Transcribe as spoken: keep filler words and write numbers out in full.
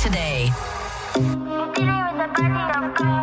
today. It did it with a body of God.